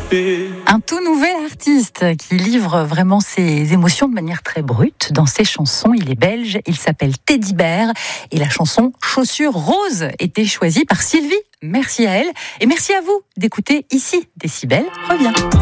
échapper. Un tout nouvel artiste qui livre vraiment ses émotions de manière très brute dans ses chansons. Il est belge, il s'appelle Teddy Bear et la chanson Chaussures roses était choisie par Sylvie. Merci à elle et merci à vous d'écouter ici. Décibel revient.